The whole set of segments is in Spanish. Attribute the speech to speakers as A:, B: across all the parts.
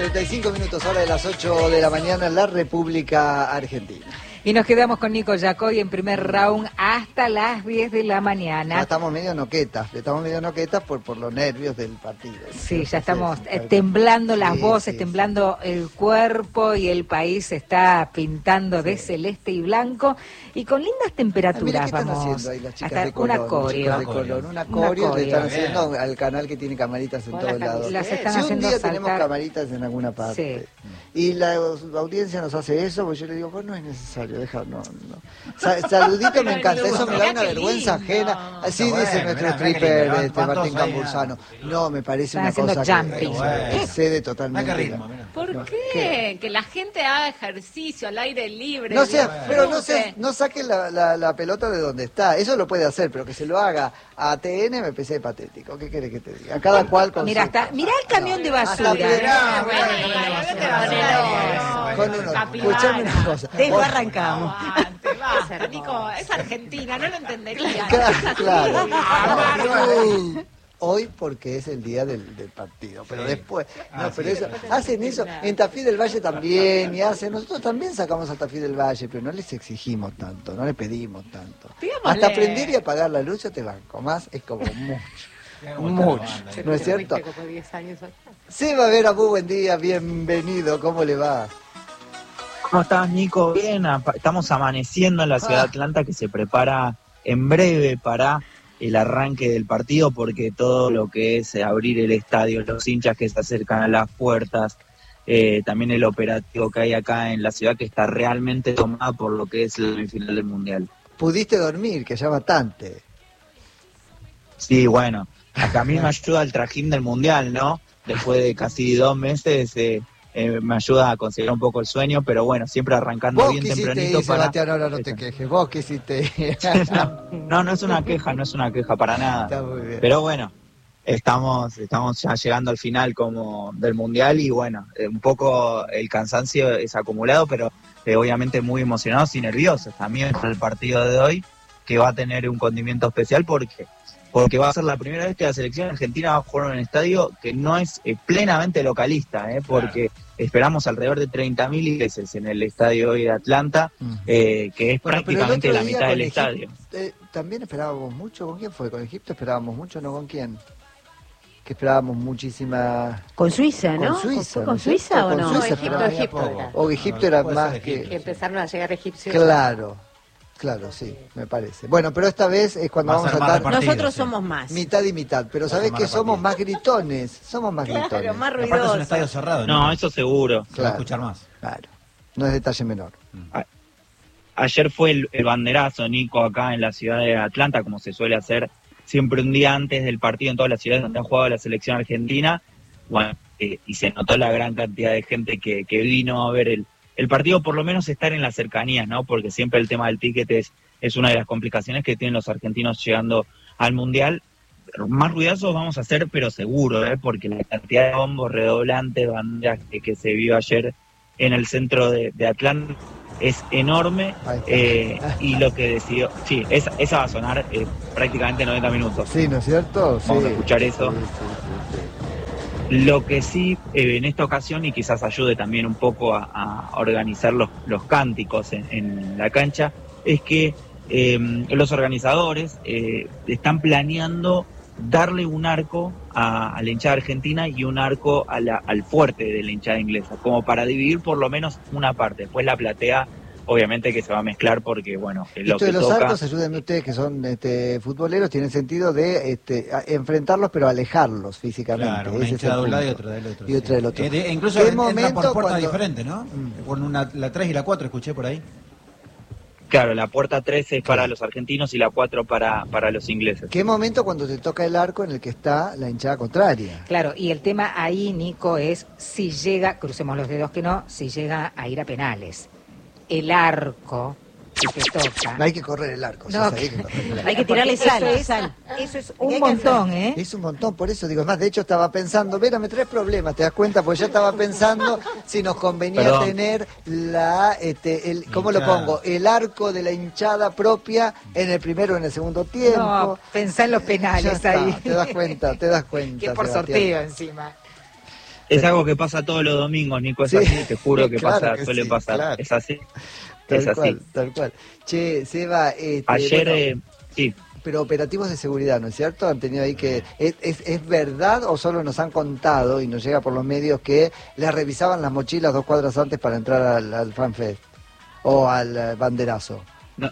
A: 35 minutos, hora de las 8 de la mañana en la República Argentina.
B: Y nos quedamos con Nico Yacoy en primer round hasta las 10 de la mañana.
A: Ya estamos medio noquetas por los nervios del partido.
B: Sí, ya estamos temblando las voces, temblando el cuerpo y el país se está pintando de celeste y blanco y con lindas temperaturas.
A: Mira, ¿qué están haciendo ahí las chicas de Colón? Una coreo que están haciendo al canal que tiene camaritas en todos lados.
B: Las están
A: si un
B: haciendo
A: día
B: saltar.
A: tenemos camaritas en alguna parte y la audiencia nos hace eso, pues yo le digo, pues no es necesario. No. Saludito me encanta, eso me da una vergüenza ajena. Así dice nuestro stripper Martín Cambursano. No, me parece una cosa que excede totalmente.
C: ¿Por qué? Que la gente haga ejercicio al aire libre.
A: No saque la pelota de donde está. Eso lo puede hacer, pero que se lo haga a TN me parece patético. ¿Qué querés que te diga? Cada cual con
B: Mirá el camión de basura.
A: Escuchame una cosa.
B: Después arrancamos.
C: Basta, Nico, es Argentina, no lo entendería.
A: Claro. Hoy porque es el día del partido, pero después, hacen eso, en Tafí del Valle también, nosotros también sacamos a Tafí del Valle, pero no les exigimos tanto, no les pedimos tanto. Hasta aprender y apagar la luz yo te banco, más es como mucho, ¿no es cierto? Sí, va a ver, Abu, buen día, bienvenido, ¿cómo le va?
D: ¿Cómo estás, Nico? Bien, estamos amaneciendo en la ciudad de Atlanta, que se prepara en breve para el arranque del partido, porque todo lo que es abrir el estadio, los hinchas que se acercan a las puertas, también el operativo que hay acá en la ciudad, que está realmente tomada por lo que es la semifinal del Mundial.
A: ¿Pudiste dormir, que ya bastante?
D: Sí, bueno, acá a mí me ayuda el trajín del Mundial, ¿no? Después de casi 2 meses... me ayuda a conseguir un poco el sueño, pero bueno, siempre arrancando bien tempranito.
A: Sebastián, ahora no te quejes, vos quisiste.
D: No es una queja para nada.
A: Está muy bien.
D: Pero bueno, estamos ya llegando al final como del Mundial y bueno, un poco el cansancio es acumulado, pero obviamente muy emocionados y nerviosos también por el partido de hoy, que va a tener un condimento especial porque va a ser la primera vez que la selección argentina va a jugar en un estadio que no es plenamente localista, porque esperamos alrededor de 30.000 ingleses en el estadio hoy de Atlanta, que es prácticamente la mitad del estadio.
A: También esperábamos mucho, ¿con quién fue? ¿Con Egipto esperábamos mucho, no con quién? Que esperábamos muchísima...
E: Con Suiza, ¿no?
A: ¿Con Suiza?
E: ¿Con Suiza o no?
C: Egipto.
A: O Egipto era más que
C: empezaron a llegar egipcios.
A: Claro, sí, me parece. Bueno, pero esta vez es cuando vamos a estar...
E: Nosotros somos más.
A: Mitad y mitad, pero ¿sabés que somos más gritones? Somos más gritones.
E: Claro, más
F: ruidosos. Aparte es un estadio cerrado.
D: No, eso seguro.
F: Se va a escuchar más.
A: Claro, no es detalle menor.
D: Ayer fue el banderazo, Nico, acá en la ciudad de Atlanta, como se suele hacer siempre un día antes del partido en todas las ciudades donde ha jugado la selección argentina. Bueno, y se notó la gran cantidad de gente que vino a ver el partido, por lo menos estar en las cercanías, ¿no? Porque siempre el tema del ticket es una de las complicaciones que tienen los argentinos llegando al Mundial. Más ruidazos vamos a hacer, pero seguro, porque la cantidad de bombos, redoblantes, banderas que se vio ayer en el centro de Atlanta es enorme, y lo que decidió... Sí, esa va a sonar prácticamente 90 minutos.
A: Sí, ¿no es cierto?
D: Vamos a escuchar eso. Lo que sí, en esta ocasión, y quizás ayude también un poco a organizar los cánticos en la cancha, es que los organizadores están planeando darle un arco a la hinchada argentina y un arco al fuerte de la hinchada inglesa, como para dividir por lo menos una parte. Después la platea, obviamente que se va a mezclar porque, bueno, lo
A: esto
D: que
A: de los
D: toca...
A: arcos, ayúdenme ustedes que son futboleros, tiene sentido de enfrentarlos pero alejarlos físicamente.
F: Claro, una hinchada de un lado y otra del otro.
A: Y otra del otro.
F: Incluso entran por puertas diferentes, ¿no? Con la 3 y la 4 escuché por ahí.
D: Claro, la puerta 13 es para los argentinos y la 4 para los ingleses.
A: ¿Qué momento cuando te toca el arco en el que está la hinchada contraria?
B: Claro, y el tema ahí, Nico, es si llega, crucemos los dedos que no, si llega a ir a penales. El arco que te toca.
A: No hay que correr el arco.
B: No,
E: hay que tirarle sal.
B: Eso es un montón,
A: Es un montón, por eso digo, es más, de hecho estaba pensando, Vera, me traes problemas, ¿te das cuenta? Porque yo estaba pensando si nos convenía tener ¿cómo lo pongo? El arco de la hinchada propia en el primero o en el segundo tiempo.
B: No, pensá en los penales ahí.
A: Te das cuenta.
B: Que por sorteo encima.
D: Es algo que pasa todos los domingos, Nico, es
A: Sí,
D: así, te juro que
A: claro
D: pasa,
A: que
D: suele
A: sí,
D: pasar,
A: claro.
D: es así.
A: Tal
D: Es así.
A: cual, tal cual. Che, Seba,
D: Ayer,
A: bueno,
D: sí,
A: pero operativos de seguridad, ¿no es cierto? Han tenido ahí que... ¿Es verdad o solo nos han contado y nos llega por los medios que les revisaban las mochilas 2 cuadras antes para entrar al FanFest o al banderazo?
D: no,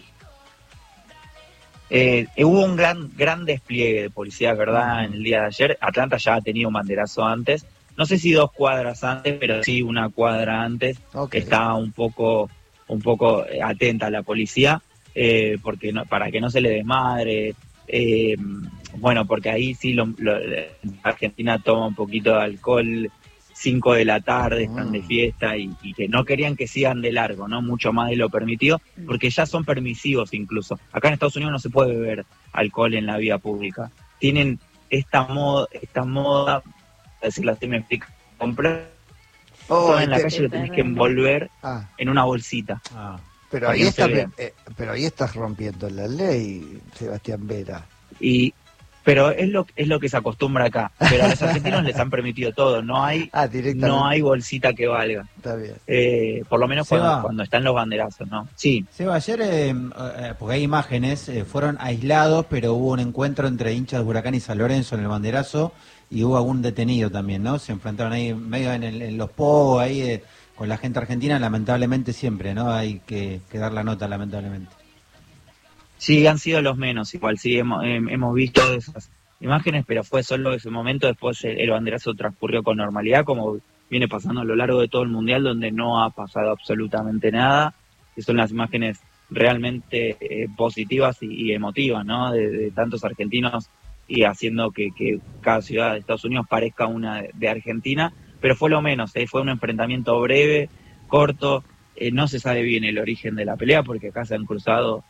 D: hubo un gran despliegue de policía, ¿verdad? En el día de ayer. Atlanta ya ha tenido un banderazo antes. No sé si 2 cuadras antes, pero sí 1 cuadra antes.
A: Ok.
D: Estaba un poco atenta la policía, porque para que no se le desmadre. Bueno, porque ahí sí Argentina toma un poquito de alcohol, 5 de la tarde, están de fiesta y que no querían que sigan de largo, ¿no? Mucho más de lo permitido, porque ya son permisivos incluso. Acá en Estados Unidos no se puede beber alcohol en la vía pública. Tienen esta moda, decirlo así, me explico, comprar todo en la calle lo tenés que envolver en una bolsita.
A: Pero
D: para
A: ahí,
D: que no se vea.
A: pero ahí estás rompiendo la ley, Sebastián Vera.
D: Pero es lo que se acostumbra acá. Pero a los argentinos les han permitido todo. No hay bolsita que valga.
A: Está bien.
D: Por lo menos cuando están los banderazos, ¿no? Sí.
F: Seba, ayer, porque hay imágenes, fueron aislados, pero hubo un encuentro entre hinchas de Huracán y San Lorenzo en el banderazo y hubo algún detenido también, ¿no? Se enfrentaron ahí medio en los pogos ahí con la gente argentina, lamentablemente siempre, ¿no? Hay que dar la nota, lamentablemente.
D: Sí, han sido los menos, igual sí, hemos visto esas imágenes, pero fue solo ese momento. Después el banderazo transcurrió con normalidad, como viene pasando a lo largo de todo el Mundial, donde no ha pasado absolutamente nada, que son las imágenes realmente positivas y emotivas, ¿no? De tantos argentinos y haciendo que cada ciudad de Estados Unidos parezca una de Argentina, pero fue lo menos, fue un enfrentamiento breve, corto, no se sabe bien el origen de la pelea, porque acá se han cruzado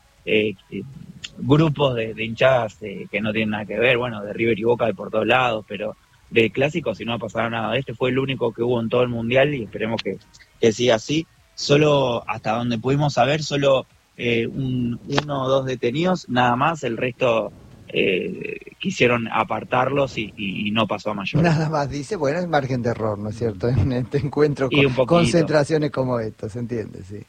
D: grupos de hinchadas que no tienen nada que ver, bueno, de River y Boca de por todos lados, pero de clásicos si no ha pasado nada. Este fue el único que hubo en todo el Mundial y esperemos que siga así. Solo, hasta donde pudimos saber, solo 1 o 2 detenidos, nada más, el resto quisieron apartarlos y no pasó a mayor.
A: Nada más dice, bueno, es margen de error, ¿no es cierto? En este encuentro
D: Y un
A: con
D: poquito.
A: concentraciones como esta, ¿se entiende? Sí.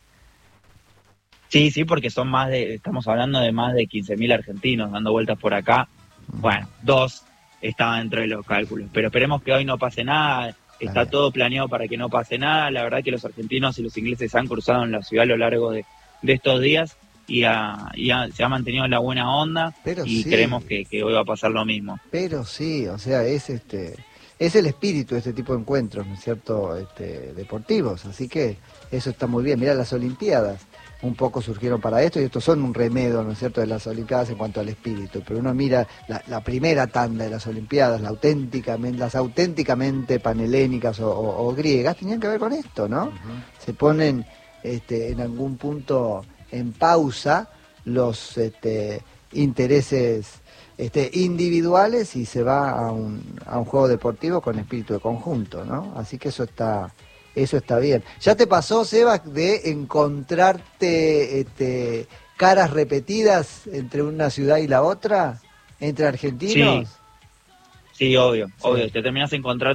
D: Sí, porque estamos hablando de más de 15.000 argentinos dando vueltas por acá. Bueno, 2 estaban dentro de los cálculos, pero esperemos que hoy no pase nada. Está todo planeado para que no pase nada. La verdad que los argentinos y los ingleses han cruzado en la ciudad a lo largo de estos días y se ha mantenido la buena onda,
A: pero
D: y
A: sí,
D: creemos que hoy va a pasar lo mismo.
A: Pero sí, o sea, es el espíritu de este tipo de encuentros, ¿no es cierto? Deportivos, así que eso está muy bien. Mirá, las Olimpiadas un poco surgieron para esto y estos son un remedio, ¿no es cierto?, de las Olimpiadas en cuanto al espíritu, pero uno mira la primera tanda de las Olimpiadas, las auténticamente panhelénicas o griegas, tenían que ver con esto, ¿no? Se ponen en algún punto en pausa los intereses individuales y se va a un juego deportivo con espíritu de conjunto, ¿no? Así que eso está bien. ¿Ya te pasó, Seba, de encontrarte caras repetidas entre una ciudad y la otra? ¿Entre argentinos?
D: Sí, obvio. Te terminas encontrando